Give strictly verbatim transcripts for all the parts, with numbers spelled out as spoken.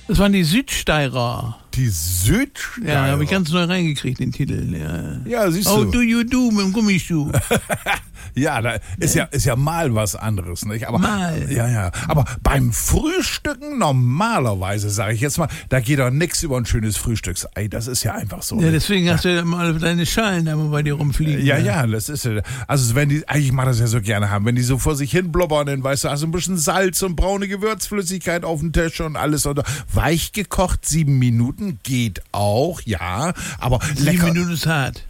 Das waren die Südsteirer. Die Südsteirer? Ja, habe ich ganz neu reingekriegt, den Titel. Ja, ja siehst How du. do you do mit dem Gummischuh? Ja, da ist ja, ist ja mal was anderes, nicht? Aber, mal. Ja, ja. Aber beim Frühstücken normalerweise, sage ich jetzt mal, da geht doch nichts über ein schönes Frühstücksei. Das ist ja einfach so. Ja, deswegen hast du ja mal deine Schalen da mal bei dir rumfliegen. Ja, ja, das ist ja. Also, wenn die, eigentlich mag das ja so gerne haben, wenn die so vor sich hin blubbern, dann weißt du, hast du ein bisschen Salz und braune Gewürzflüssigkeit auf dem Tisch und alles. Und weich gekocht, sieben Minuten geht auch, ja. Aber Sieben lecker. Minuten ist hart.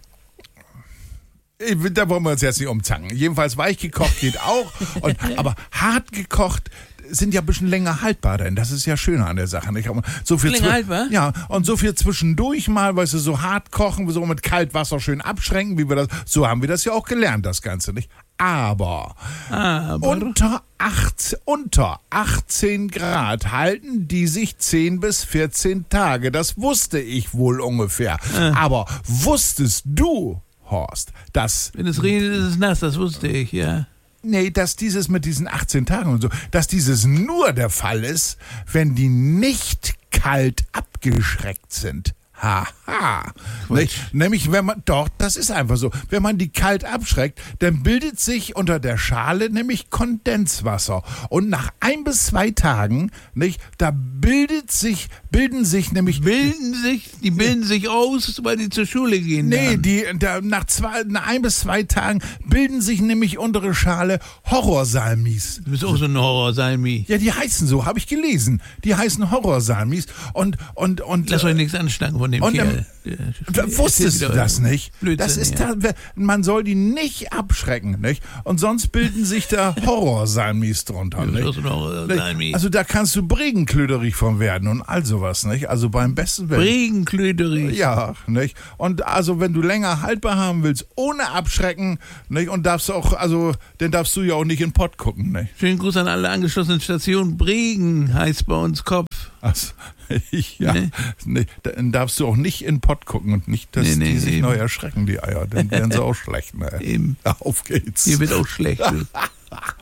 Da wollen wir uns jetzt nicht umzangen. Jedenfalls weich gekocht geht auch. Und, aber hart gekocht sind ja ein bisschen länger haltbar, denn das ist ja schöner an der Sache. Nicht? So viel länger haltbar? Ja, und so viel zwischendurch mal, weißt du, so hart kochen, so mit Kaltwasser schön abschränken, wie wir das, so haben wir das ja auch gelernt, das Ganze, nicht? Aber, Aber. Unter, acht, unter achtzehn Grad halten die sich zehn bis vierzehn Tage. Das wusste ich wohl ungefähr. Äh. Aber wusstest du, Horst, dass... Wenn es regnet, ist es nass, das wusste ich, ja. Nee, dass dieses mit diesen achtzehn Tagen und so, dass dieses nur der Fall ist, wenn die nicht kalt abgeschreckt sind. Haha. Nämlich, wenn man, doch, das ist einfach so. Wenn man die kalt abschreckt, dann bildet sich unter der Schale nämlich Kondenswasser. Und nach ein bis zwei Tagen, nicht, da bildet sich, bilden sich nämlich. Bilden sich, die bilden sich aus, weil die zur Schule gehen. Nee, dann. die, da, nach zwei, nach ein bis zwei Tagen bilden sich nämlich untere Schale Horrorsalmis. Du bist auch so ein Horror-Salmi. Ja, die heißen so, habe ich gelesen. Die heißen Horrorsalmis. Und, und, und. Lass euch nichts anschlagen von dem Und, Kerl. ähm, Wusstest du das nicht? Blödsinn, das ist ja. da, man soll die nicht abschrecken, nicht? Und sonst bilden sich da Horrorsalmis drunter, Du bist auch nicht? so ein Horror-Salmi. Also da kannst du Bregenklöderig von werden und all sowas, nicht? Also beim besten Willen. Regenklöderig. Ja, nicht? Und also wenn du länger haltbar haben willst, ohne abschrecken, nicht? Und darfst auch, also, dann darfst du ja auch nicht in den Pott gucken, nicht? Schönen Gruß an alle angeschlossenen Stationen. Bregen heißt bei uns Kopf. Also, ja, Nee. nee, dann darfst du auch nicht in den Pott gucken und nicht, dass Nee, nee, die sich eben. neu erschrecken, die Eier. Dann werden sie auch schlecht, ne? Eben. Auf geht's. Hier wird auch schlecht.